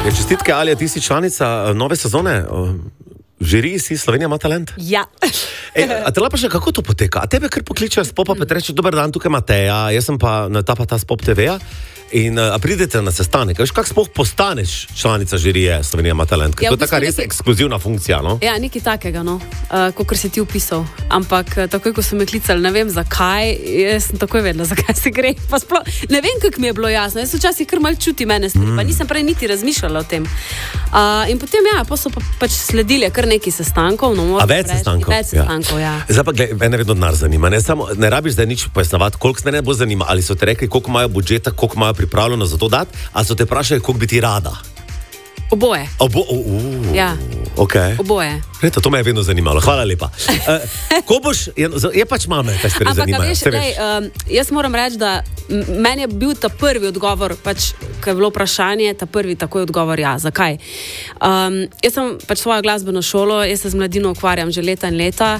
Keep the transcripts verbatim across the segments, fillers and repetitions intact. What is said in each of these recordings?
Ja, čestitke, Alja, ti si članica nove sezone. Žiri si, Slovenija ima talent. Ja. Ej, a te pa še kako to poteka? A tebe kar pokličejo s popa, pa te reče, dober dan, tukaj Mateja, jaz sem pa na ta pa ta Spop te veja. In a pridete na sestanek, veš, kako sploh postaneš članica žirije Slovenija ima talent? Ja, to je taka res neki... ekskluzivna funkcija, no? Ja, nekaj takega, no, uh, kot si ti opisal. Ampak takoj, ko so me klicali, ne vem zakaj, jaz sem takoj vedela, zakaj se gre. Pa sploh, ne vem, kako mi je bilo jasno. Jaz včasih kar malo čuti mene stvari, mm. pa nisem prej niti razmišljala o tem. Uh, in potem, ja, pa so pa, pač sledili kar nekaj sestankov. No, A več sestankov? Več sestankov, ja. ja. Zdaj pa, gled, mene vedno denar zanima. Ne, samo, ne rabiš zdaj nič pojasnjevati, koliko se ne bo zanima. Ali so te rekli, koliko imajo budžeta, koliko imajo pripravljeno za to dati, ali so te vprašali, koliko bi ti rada? Oboje. Obo, uh, uh, ja. Okay. Oboje. Reta, to me je vedno zanimalo. Hvala lepa. Uh, ko boš, je, je pač mame, kaj stvari zanimajo. Ampak, veš, lej, um, jaz moram reči, da meni je bil ta prvi odgovor, pač, ko je bilo vprašanje, ta prvi takoj odgovor, ja, zakaj? Um, jaz sem pač svojo glasbeno šolo, jaz se z mladino ukvarjam že leta in leta.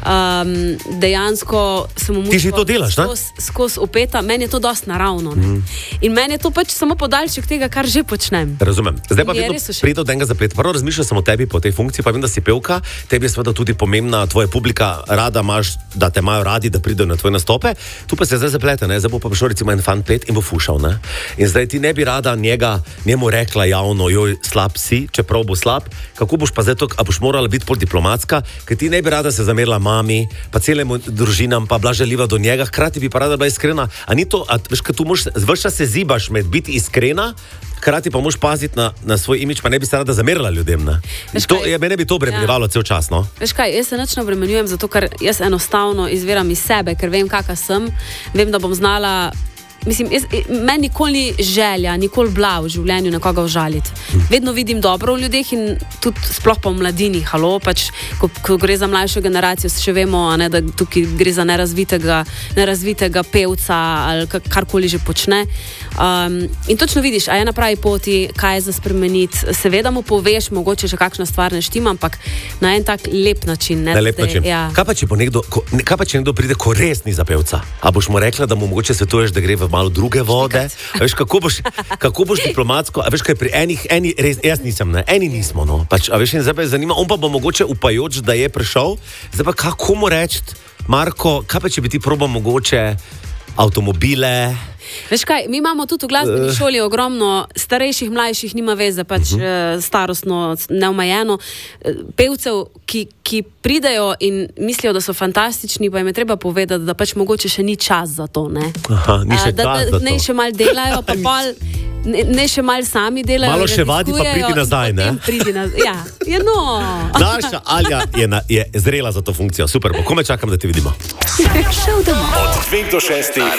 Um, dejansko sem v Ti že to delaš, ne? Skozi skos upeta, meni je to dosti naravno. Ne? Mm. In meni je to pač samo podaljšek tega, kar že počnem. Razumem. Zdaj pa vedno pride od enega zapleta. Prvo razmišljam sem o tebi po tej funkciji, pa vem, da si pevka, tebi je seveda tudi pomembna tvoja publika, rada imaš, da te imajo radi, da pridejo na tvoje nastope. Tu pa se zdaj zaplete, ne? Zdaj bo pa prišel recimo en fan pet in bo fušal, ne? In zdaj ti ne bi rada njega, njemu rekla javno, joj, slab si, čeprav bo slab, kako boš pa zdaj to, a boš morala biti pol diplomatska, ker ti ne bi rada se zamerila mami, pa celemu družinam, pa bila žaljiva do njega, hkrati bi pa rada bila iskrena. A ni to, a veš, kaj tu moš, vrša se zibaš med biti iskrena, hkrati pa moš paziti na, na svoj imič, pa ne bi se rada zamerila ljudem, ne? To, je, mene bi to obremenjevalo ja. cel čas, no? Veš kaj, jaz se nič ne obremenjujem, zato ker jaz enostavno izviram iz sebe, ker vem, kakva sem, vem, da bom znala. Mislim, jaz, meni nikoli ni želja, nikoli bila v življenju nekoga užaliti. Vedno vidim dobro v ljudeh in tudi sploh pa v mladini, halo, pač, ko, ko gre za mlajšo generacijo, še vemo, a ne, da tukaj gre za nerazvitega, nerazvitega pevca ali karkoli že počne. Um, in točno vidiš, a je na pravi poti, kaj je za spremeniti. Seveda mu poveš, mogoče še kakšna stvar ne štima, ampak na en tak lep način. Ne, na lep način. Ja. Kaj pa, če nekdo, ko, kaj pa, če nekdo pride, ko res ni za pevca? A boš mu rekla, da mu mogoče svetuješ, da gre v malo druge vode, a veš, kako boš, kako boš diplomatsko, a veš, kaj pri enih, eni, res, jaz nisem, ne, eni nismo, no, pač, a veš, in zdaj pa je zanima, on pa bo mogoče upajoč, da je prišel, zdaj pa kako mu reči, Marko, kaj pa, če bi ti probal mogoče avtomobile? Veš kaj, mi imamo tudi v glasbeni šoli ogromno starejših, mlajših, nima veze, pač uh -huh. starostno, neomajeno, pevcev, ki, ki pridejo in mislijo, da so fantastični, pa jim je treba povedati, da pač mogoče še ni čas za to, ne? Aha, ni še da, čas da, za to. Ne še mal delajo, pa pol, ne, ne še mal sami delajo. Malo še vadi, pa pridi nazaj, ne? Pridi nazaj, ja, je no. Naša Alja je, na, je zrela za to funkcijo, super, bo, kome čakam, da te vidimo. Od dveh do šestih